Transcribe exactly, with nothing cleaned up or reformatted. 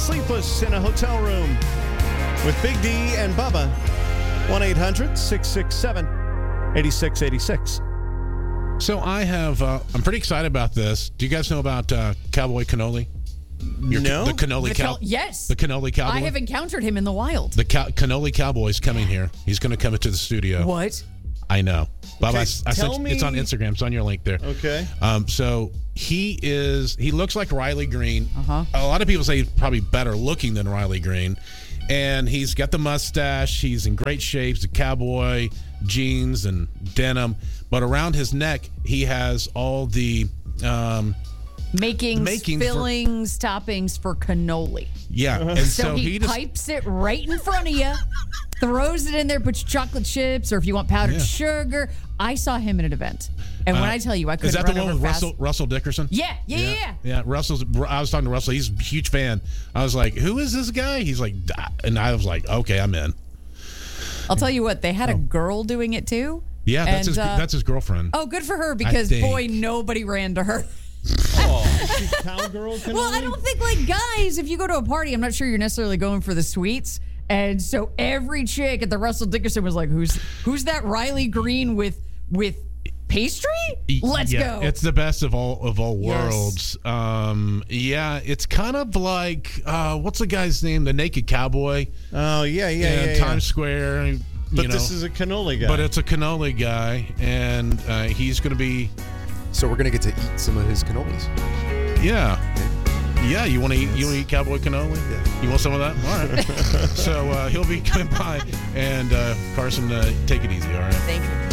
sleepless in a hotel room with Big D and Bubba. one eight hundred six six seven eight six eight six. So I have, uh, I'm pretty excited about this. Do you guys know about uh, Cowboy Cannoli? Your, no. The Cannoli The cow- cal- yes. The Cannoli Cowboy? I have encountered him in the wild. The cow- Cannoli Cowboy's coming here. He's going to come into the studio. What? I know. Bob, Okay, I, I tell sent, me- it's on Instagram. It's on your link there. Okay. Um, so he is, he looks like Riley Green. Uh-huh. A lot of people say he's probably better looking than Riley Green. And he's got the mustache. He's in great shape. He's a cowboy, jeans and denim. But around his neck, he has all the... Um, Makings, Making for- fillings, toppings for cannoli. yeah. And So, so, he, he just... pipes it right in front of you, throws it in there, puts chocolate chips, or if you want powdered Yeah. sugar. I saw him at an event. And when uh, I tell you, I couldn't Is that run the one over with fast. Russell, Russell Dickerson? Yeah, yeah, yeah, yeah. Yeah, Russell's. I was talking to Russell. He's a huge fan. I was like, "Who is this guy?" He's like, "Ah," and I was like, "Okay, I'm in." I'll tell you what, they had a girl doing it too. Yeah, that's And, his. uh, that's his girlfriend. Oh, good for her, because think. boy, nobody ran to her. Oh, she's cowgirl cannoli? Well, I don't think, like, guys, if you go to a party, I'm not sure you're necessarily going for the sweets. And so every chick at the Russell Dickerson was like, who's who's that Riley Green with with pastry? Let's yeah, go. It's the best of all of all Yes. worlds. Um, yeah, it's kind of like uh, what's the guy's name? The Naked Cowboy. Oh, yeah, yeah, in yeah. yeah. Times Square. You But know, this is a cannoli guy. but it's a cannoli guy, and uh, he's going to be. So we're going to get to eat some of his cannolis. Yeah. Yeah, you want to eat? You want to eat cowboy cannoli? Yeah. You want some of that? All right. So uh, he'll be coming by, and uh, Carson, uh, take it easy. All right. Thank you.